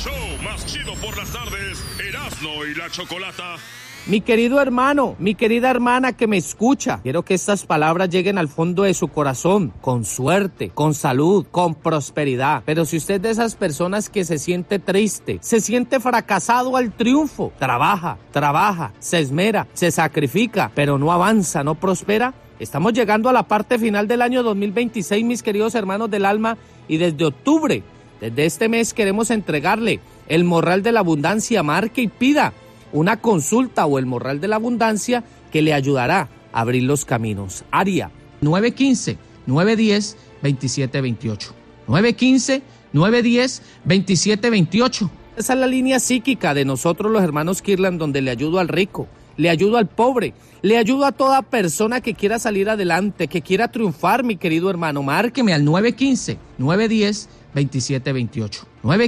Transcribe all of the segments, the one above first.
show más chido por las tardes, Erasmo y la Chocolata. Mi querido hermano, mi querida hermana que me escucha, quiero que estas palabras lleguen al fondo de su corazón, con suerte, con salud, con prosperidad. Pero si usted es de esas personas que se siente triste, se siente fracasado al triunfo, trabaja, se esmera, se sacrifica, pero no avanza, no prospera, estamos llegando a la parte final del año 2026, mis queridos hermanos del alma, y desde octubre, desde este mes queremos entregarle el morral de la abundancia. Marque y pida una consulta o el morral de la abundancia que le ayudará a abrir los caminos. Área 915-910-2728. 915-910-2728. Esa es la línea psíquica de nosotros los hermanos Kirlan, donde le ayudo al rico, le ayudo al pobre, le ayudo a toda persona que quiera salir adelante, que quiera triunfar, mi querido hermano. Márqueme al 915-910-2728.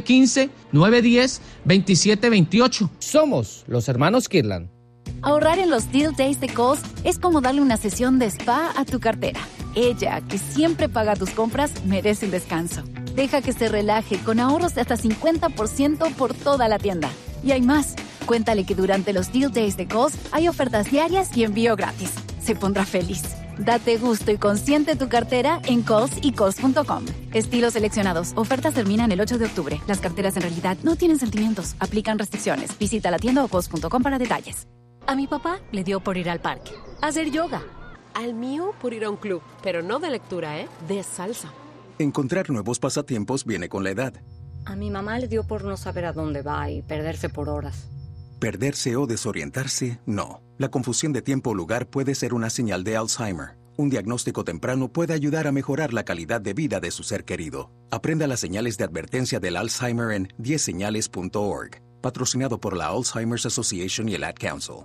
915-910-2728. Somos los hermanos Kirlan. Ahorrar en los Deal Days de Kohl's es como darle una sesión de spa a tu cartera. Ella, que siempre paga tus compras, merece un descanso. Deja que se relaje con ahorros de hasta 50% por toda la tienda. Y hay más. Cuéntale que durante los Deal Days de Kohl's hay ofertas diarias y envío gratis. Se pondrá feliz. Date gusto y consiente tu cartera en Kohl's y Kohl's.com. Estilos seleccionados. Ofertas terminan el 8 de octubre. Las carteras en realidad no tienen sentimientos. Aplican restricciones. Visita la tienda o Kohl's.com para detalles. A mi papá le dio por ir al parque, a hacer yoga. Al mío por ir a un club, pero no de lectura, de salsa. Encontrar nuevos pasatiempos viene con la edad. A mi mamá le dio por no saber a dónde va y perderse por horas. Perderse o desorientarse, no. La confusión de tiempo o lugar puede ser una señal de Alzheimer. Un diagnóstico temprano puede ayudar a mejorar la calidad de vida de su ser querido. Aprenda las señales de advertencia del Alzheimer en 10señales.org. Patrocinado por la Alzheimer's Association y el Ad Council.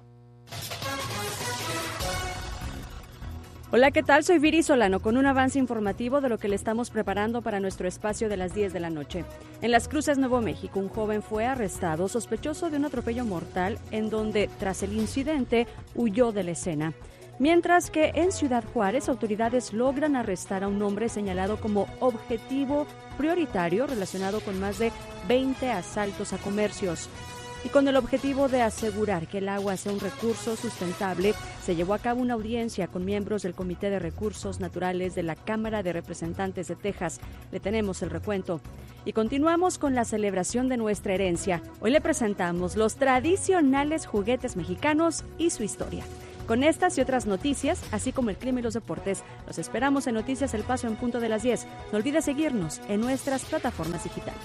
Hola, ¿qué tal? Soy Viri Solano con un avance informativo de lo que le estamos preparando para nuestro espacio de las 10 de la noche. En Las Cruces, Nuevo México, un joven fue arrestado sospechoso de un atropello mortal en donde, tras el incidente, huyó de la escena. Mientras que en Ciudad Juárez, autoridades logran arrestar a un hombre señalado como objetivo prioritario relacionado con más de 20 asaltos a comercios. Y con el objetivo de asegurar que el agua sea un recurso sustentable, se llevó a cabo una audiencia con miembros del Comité de Recursos Naturales de la Cámara de Representantes de Texas. Le tenemos el recuento. Y continuamos con la celebración de nuestra herencia. Hoy le presentamos los tradicionales juguetes mexicanos y su historia. Con estas y otras noticias, así como el clima y los deportes, los esperamos en Noticias El Paso en punto de las 10. No olvide seguirnos en nuestras plataformas digitales.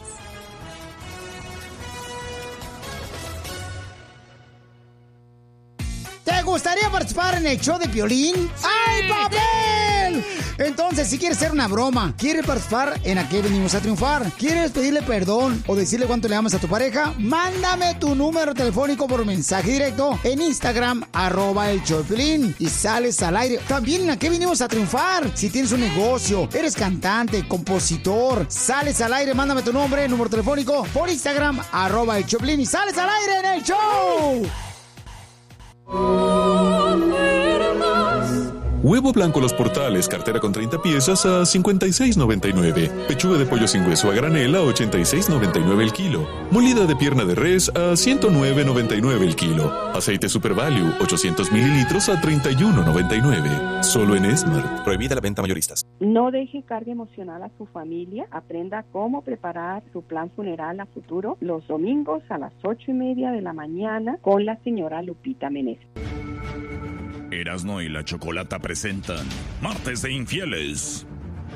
¿Te gustaría participar en el show de Piolín? ¡Sí! ¡Ay, papel! Entonces, si quieres hacer una broma, ¿quieres participar en A qué venimos a triunfar? ¿Quieres pedirle perdón o decirle cuánto le amas a tu pareja? Mándame tu número telefónico por mensaje directo en Instagram, @el show de Piolín, y sales al aire. También en A qué venimos a triunfar. Si tienes un negocio, eres cantante, compositor, sales al aire, mándame tu nombre, número telefónico por Instagram, @el show de Piolín, y sales al aire en el show. Huevo blanco Los Portales, cartera con 30 piezas a $56.99. Pechuga de pollo sin hueso a granel a $86.99 el kilo. Molida de pierna de res a $109.99 el kilo. Aceite Super Value, 800 mililitros a $31.99. Solo en Smart. Prohibida la venta a mayoristas. No deje carga emocional a su familia. Aprenda cómo preparar su plan funeral a futuro los domingos a las 8:30 de la mañana con la señora Lupita Meneses. Erasmo y la Chocolata presentan Martes de Infieles.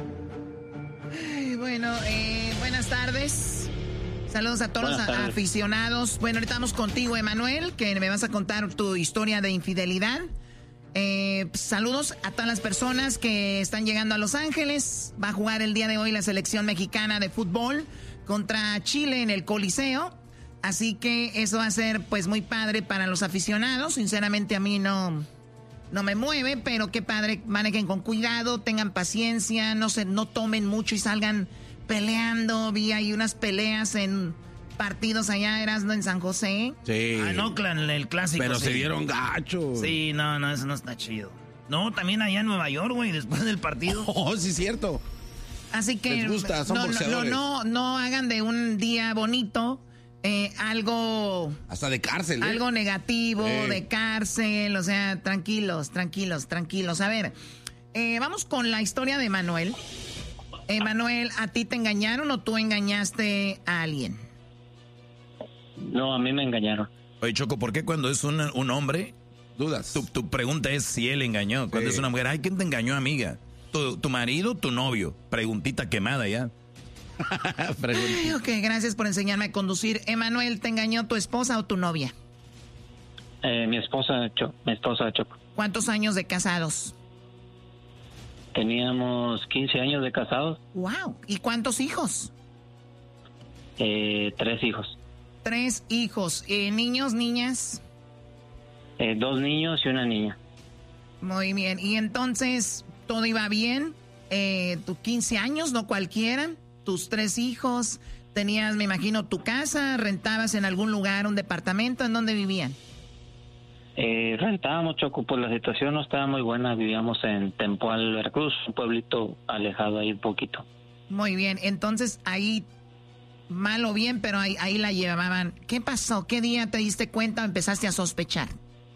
Bueno, buenas tardes. Saludos a todos los aficionados. Bueno, ahorita vamos contigo, Emanuel, que me vas a contar tu historia de infidelidad. Saludos a todas las personas que están llegando a Los Ángeles. Va a jugar el día de hoy la selección mexicana de fútbol contra Chile en el Coliseo. Así que eso va a ser pues muy padre para los aficionados. Sinceramente a mí no me mueve, pero qué padre, manejen con cuidado, tengan paciencia, no tomen mucho y salgan peleando. Vi ahí unas peleas en partidos allá, Erasmo, en San José. Sí. En Oakland, el clásico. Pero sí. Se dieron gacho. Sí, no, eso no está chido. No, también allá en Nueva York, güey, después del partido. Oh, sí, cierto. Así que les gusta, son boxeadores. No hagan de un día bonito algo... Hasta de cárcel, ¿eh? Algo negativo, de cárcel, o sea, tranquilos. A ver, vamos con la historia de Manuel. Manuel, ¿a ti te engañaron o tú engañaste a alguien? No, a mí me engañaron. Oye, Choco, ¿por qué cuando es un hombre... Dudas. Tu pregunta es si él engañó. Cuando es una mujer, ay, ¿quién te engañó, amiga? ¿Tu marido o tu novio? Preguntita quemada ya. Ay, ok, gracias por enseñarme a conducir. Emanuel, ¿te engañó tu esposa o tu novia? Mi esposa, Choco. ¿Cuántos años de casados? Teníamos 15 años de casados. Wow. ¿Y cuántos hijos? 3 hijos. 3 hijos. ¿Niños, niñas? 2 niños y una niña. Muy bien. ¿Y entonces todo iba bien? ¿Tus 15 años, no cualquiera? ¿Tus 3 hijos? ¿Tenías, me imagino, tu casa? ¿Rentabas en algún lugar un departamento? ¿En dónde vivían? Rentábamos, Choco, pues la situación no estaba muy buena. Vivíamos en Tempoal, Veracruz, un pueblito alejado ahí un poquito. Muy bien. Entonces ahí, mal o bien, pero ahí la llevaban. ¿Qué pasó? ¿Qué día te diste cuenta o empezaste a sospechar?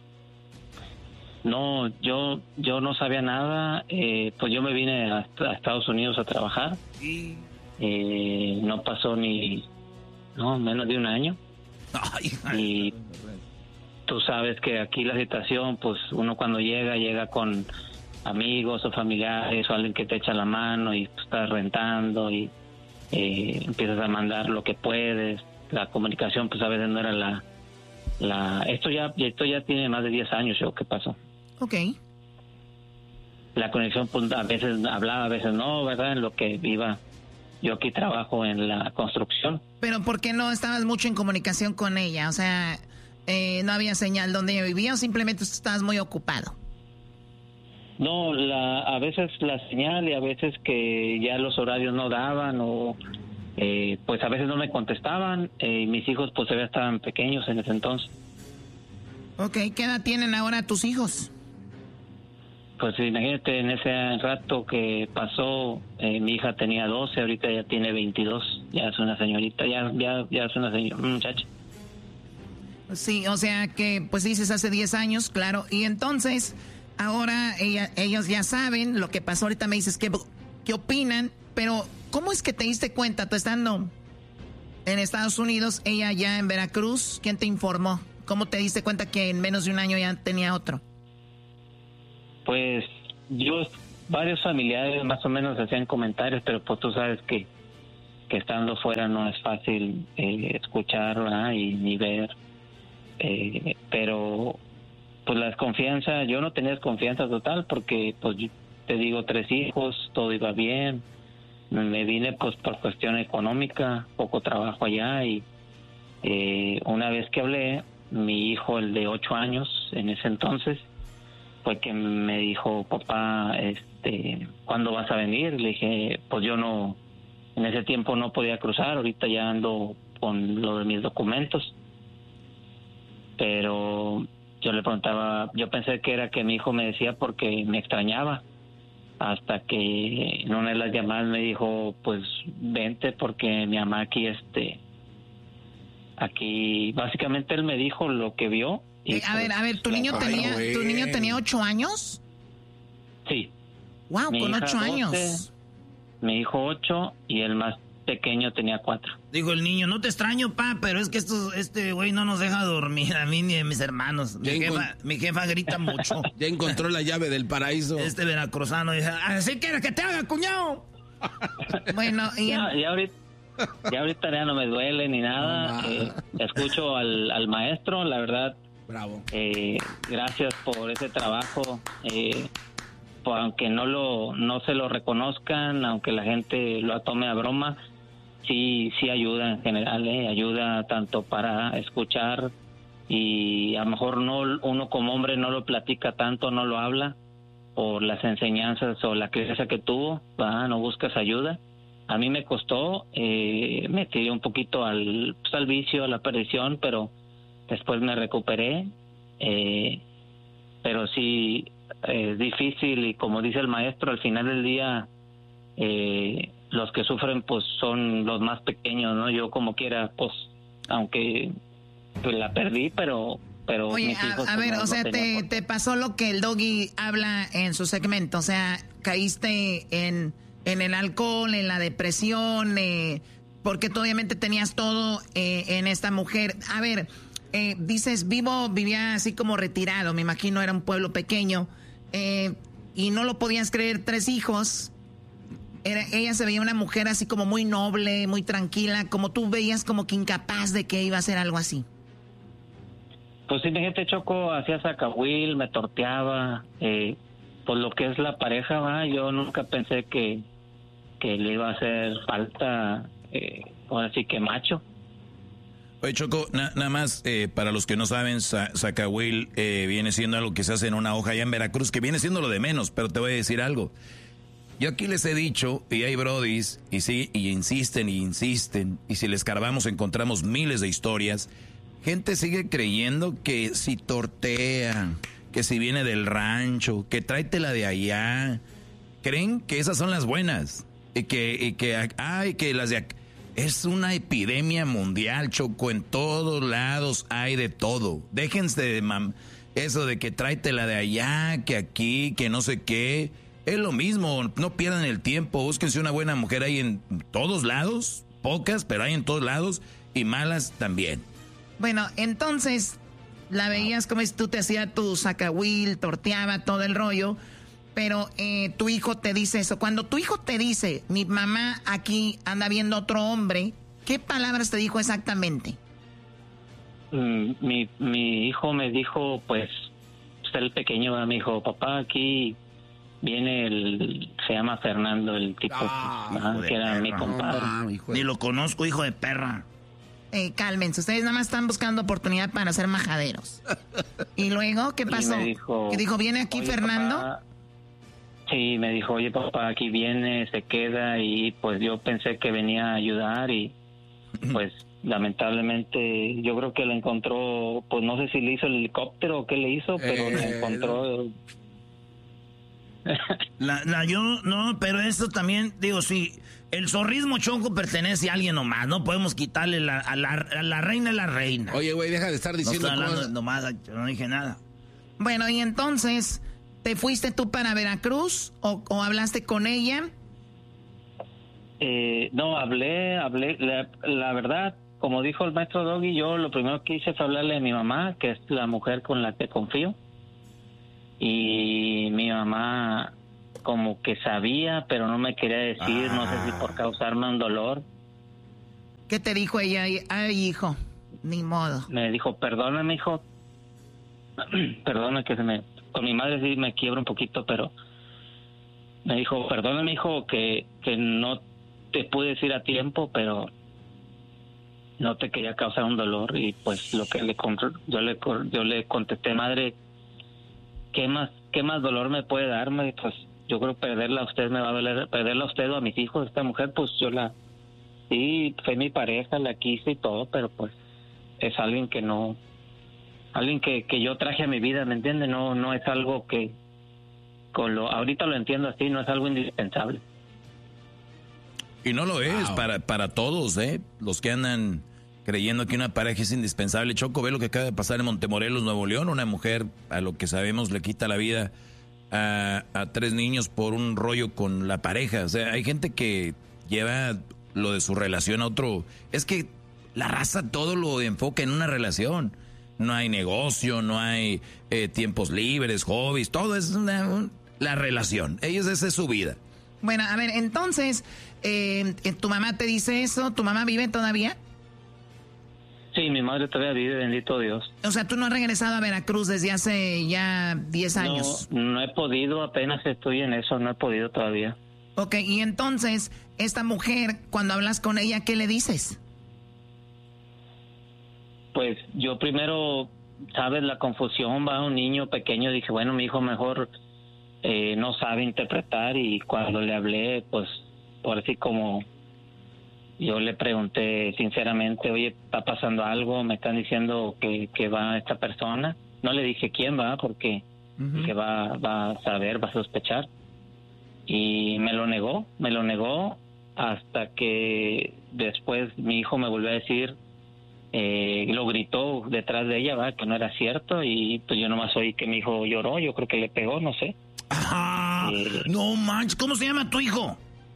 No, yo no sabía nada. Pues yo me vine a Estados Unidos a trabajar. No pasó menos de un año. Y tú sabes que aquí la situación, pues uno cuando llega con amigos o familiares o alguien que te echa la mano y pues, estás rentando y empiezas a mandar lo que puedes. La comunicación, pues a veces no era esto ya tiene más de 10 años, ¿qué pasó? Ok. La conexión, pues, a veces hablaba, a veces no, ¿verdad? En lo que iba. Yo aquí trabajo en la construcción. Pero ¿por qué no estabas mucho en comunicación con ella? O sea, ¿no había señal donde ella vivía o simplemente estabas muy ocupado? No, a veces la señal y a veces que ya los horarios no daban o pues a veces no me contestaban. Mis hijos pues todavía estaban pequeños en ese entonces. Ok, ¿qué edad tienen ahora tus hijos? Pues imagínate, en ese rato que pasó, mi hija tenía 12, ahorita ya tiene 22, ya es una señorita, ya es una muchacha. Sí, o sea que, pues dices hace 10 años, claro, y entonces, ahora ellos ya saben lo que pasó, ahorita me dices qué opinan, pero ¿cómo es que te diste cuenta, tú estando en Estados Unidos, ella ya en Veracruz, quién te informó? ¿Cómo te diste cuenta que en menos de un año ya tenía otro? Pues varios familiares más o menos hacían comentarios, pero pues tú sabes que estando fuera no es fácil escuchar, ¿verdad? Y ni ver. Pero pues la desconfianza, yo no tenía desconfianza total porque pues yo te digo 3 hijos, todo iba bien. Me vine pues por cuestión económica, poco trabajo allá y una vez que hablé, mi hijo, el de 8 años en ese entonces, fue que me dijo, papá, ¿cuándo vas a venir? Le dije, pues yo no, en ese tiempo no podía cruzar, ahorita ya ando con lo de mis documentos. Pero yo le preguntaba, yo pensé que era que mi hijo me decía porque me extrañaba, hasta que en una de las llamadas me dijo, pues vente porque mi mamá aquí básicamente él me dijo lo que vio. Y a ver, ¿tu niño tenía 8 años? Sí. Wow, con 8 años. 12, mi hijo 8 y el más pequeño tenía 4. Dijo el niño, no te extraño, pa, pero es que este güey no nos deja dormir a mí ni a mis hermanos. Mi jefa grita mucho. Ya encontró la llave del paraíso. Este veracruzano dice, así que te haga, cuñado. Bueno, y ya ahorita ya no me duele ni nada. Escucho al maestro, la verdad. Bravo. Gracias por ese trabajo. Aunque no se lo reconozcan, aunque la gente lo tome a broma, sí ayuda en general, ayuda tanto para escuchar y a lo mejor uno como hombre no lo platica tanto, no lo habla por las enseñanzas o la crianza que tuvo, no buscas ayuda. A mí me costó, me tiré un poquito al vicio, a la perdición, pero después me recuperé, pero sí es difícil y como dice el maestro, al final del día los que sufren pues son los más pequeños, ¿no? Yo como quiera pues aunque pues la perdí, pero oye, mis hijos, a ver, no, o sea, no tenía te pasó lo que el Doggy habla en su segmento, o sea, caíste en el alcohol, en la depresión, porque tú obviamente tenías todo en esta mujer. A ver, dices, vivía así como retirado, me imagino era un pueblo pequeño, y no lo podías creer, 3 hijos. Ella se veía una mujer así como muy noble, muy tranquila, como tú veías como que incapaz de que iba a hacer algo así. Pues sí, mi gente, Choco, hacía sacahuil, me torteaba, pues lo que es la pareja, va, yo nunca pensé que le iba a hacer falta, ahora sí que macho. Oye, Choco, nada más, para los que no saben, sacahuil viene siendo algo que se hace en una hoja allá en Veracruz, que viene siendo lo de menos, pero te voy a decir algo. Yo aquí les he dicho, y hay brodis, y sí, y insisten, y si les escarbamos encontramos miles de historias. Gente sigue creyendo que si tortea, que si viene del rancho, que tráetela de allá. Creen que esas son las buenas, y que las de acá. Es una epidemia mundial, Choco, en todos lados hay de todo. Déjense de eso de que tráetela de allá, que aquí, que no sé qué. Es lo mismo, no pierdan el tiempo, búsquense una buena mujer, hay en todos lados, pocas, pero hay en todos lados, y malas también. Bueno, entonces, la veías como si tú te hacías tu sacahuil, torteaba todo el rollo, pero tu hijo te dice eso. Cuando tu hijo te dice, mi mamá aquí anda viendo otro hombre, ¿qué palabras te dijo exactamente? Mi hijo me dijo, pues, el pequeño me dijo, papá, aquí viene se llama Fernando, el tipo que era mi compadre. Ni lo conozco, hijo de perra. Cálmense, ustedes nada más están buscando oportunidad para ser majaderos. ¿Y luego qué pasó? ¿Qué dijo, viene aquí Fernando? Papá, sí, me dijo, oye papá, aquí viene, se queda, y pues yo pensé que venía a ayudar, y pues lamentablemente yo creo que lo encontró, pues no sé si le hizo el helicóptero o qué le hizo, pero lo encontró. Yo no, pero eso también, digo, sí, el zorrismo, Choco, pertenece a alguien nomás, no podemos quitarle a la reina es la reina. Oye, güey, deja de estar diciendo cosas. Nomás, yo no dije nada. Bueno, y entonces, ¿te fuiste tú para Veracruz o hablaste con ella? No, hablé, la verdad, como dijo el maestro Doggy, yo lo primero que hice fue hablarle a mi mamá, que es la mujer con la que confío. Y mi mamá como que sabía, pero no me quería decir, no sé si por causarme un dolor. ¿Qué te dijo ella? Ay, hijo, ni modo. Me dijo, perdóname, hijo. Perdona que con mi madre sí me quiebro un poquito, pero me dijo, perdóname, hijo, que no te pude decir a tiempo, pero no te quería causar un dolor. Y pues lo que yo le contesté, madre, ¿qué más dolor me puede darme? Pues yo creo perderla a usted me va a doler, perderla a usted o a mis hijos. Esta mujer, pues sí, fue mi pareja, la quise y todo, pero pues es alguien que yo traje a mi vida, ¿me entiende? No es algo que ahorita lo entiendo así, no es algo indispensable. Y no lo es para todos, los que andan creyendo que una pareja es indispensable. Choco, ve lo que acaba de pasar en Montemorelos, Nuevo León. Una mujer, a lo que sabemos, le quita la vida a 3 niños por un rollo con la pareja. O sea, hay gente que lleva lo de su relación a otro. Es que la raza todo lo enfoca en una relación. No hay negocio, no hay tiempos libres, hobbies, todo es la relación. Esa es su vida. Bueno, a ver, entonces, ¿tu mamá te dice eso? ¿Tu mamá vive todavía? Sí, mi madre todavía vive, bendito Dios. O sea, ¿tú no has regresado a Veracruz desde hace ya 10 años? No he podido, apenas estoy en eso, no he podido todavía. Ok, y entonces, esta mujer, cuando hablas con ella, ¿qué le dices? Pues yo primero, sabes, la confusión, va, un niño pequeño, dije, bueno, mi hijo mejor no sabe interpretar, y cuando le hablé, pues, por así como yo le pregunté sinceramente, oye, ¿está pasando algo? Me están diciendo que va esta persona. No le dije quién va, porque que va a saber, va a sospechar. Y me lo negó hasta que después mi hijo me volvió a decir lo gritó detrás de ella, ¿verdad? Que no era cierto, y pues yo nomás oí que mi hijo lloró, yo creo que le pegó, no sé. Ajá, no manches, ¿cómo se llama tu hijo?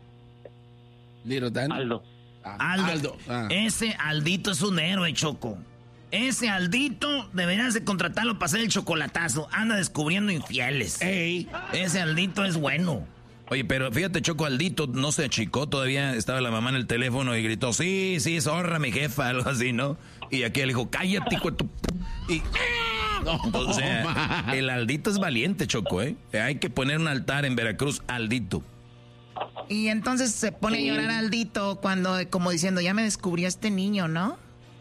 Aldo. Aldo. Ese Aldito es un héroe, Choco. Ese Aldito deberías de contratarlo para hacer el chocolatazo. Anda descubriendo infieles. Ey. Ese Aldito es bueno. Oye, pero fíjate, Choco, Aldito no se achicó, todavía estaba la mamá en el teléfono y gritó, sí, zorra, mi jefa, algo así, ¿no? Y aquel dijo, cállate, hijo de tu... Y... No, o sea, el Aldito es valiente, Choco, ¿eh? Hay que poner un altar en Veracruz, Aldito. Y entonces se pone a llorar Aldito cuando, como diciendo, ya me descubrió este niño, ¿no?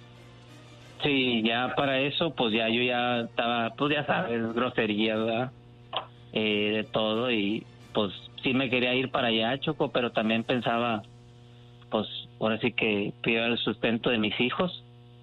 Sí, ya para eso, pues ya yo ya estaba, pues ya sabes, grosería, ¿verdad? De todo, y pues sí me quería ir para allá, Choco, pero también pensaba, pues ahora sí que pido el sustento de mis hijos.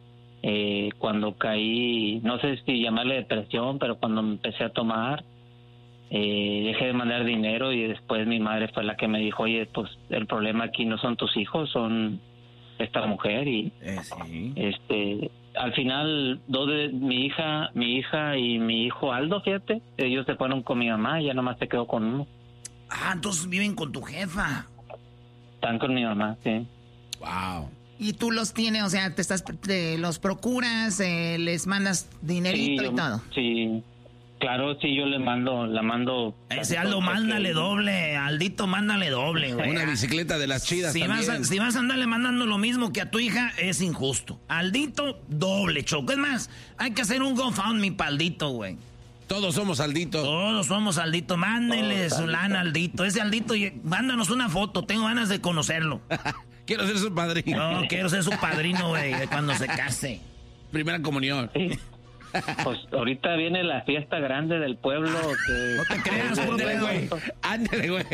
Cuando caí, no sé si llamarle depresión, pero cuando me empecé a tomar, dejé de mandar dinero y después mi madre fue la que me dijo, oye, pues el problema aquí no son tus hijos, son esta mujer. Y sí. Al final, mi hija y mi hijo Aldo, fíjate, ellos se fueron con mi mamá y ya nomás se quedó con uno. Ah, entonces viven con tu jefa. Están con mi mamá, sí. Wow. Y tú los tienes, o sea, los procuras, les mandas dinerito y todo. Sí, claro, sí, yo la mando. Ese Aldo, mándale doble, Aldito, mándale doble, güey. Una bicicleta de las chidas también. Si vas a andarle mandando lo mismo que a tu hija, es injusto. Aldito, doble, Choco. Es más, hay que hacer un GoFundMe para Aldito, güey. Todos somos Aldito. Todos somos Aldito. Mándenle su lana a Aldito. Ese Aldito, mándanos una foto. Tengo ganas de conocerlo. Quiero ser su padrino. No, quiero ser su padrino, güey, cuando se case. Primera comunión. Sí. Pues ahorita viene la fiesta grande del pueblo. No te creas, güey. Ándale, güey.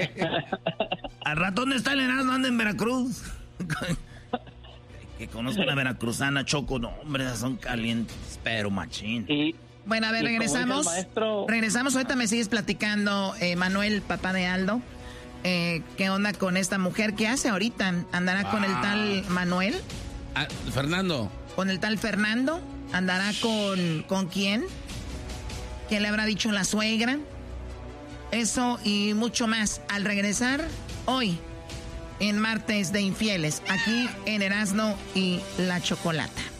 Al rato, ¿dónde está el Erasmo? Anda en Veracruz. Que conozco una veracruzana, Choco. No, hombre, son calientes, pero machín. Bueno, a ver, regresamos. Regresamos, ahorita me sigues platicando, Manuel, papá de Aldo. ¿Qué onda con esta mujer? ¿Qué hace ahorita? ¿Andará con el tal Manuel? Fernando. ¿Con el tal Fernando? ¿Andará con quién? ¿Qué le habrá dicho la suegra? Eso y mucho más al regresar hoy en Martes de Infieles, aquí en Erasmo y la Chocolata.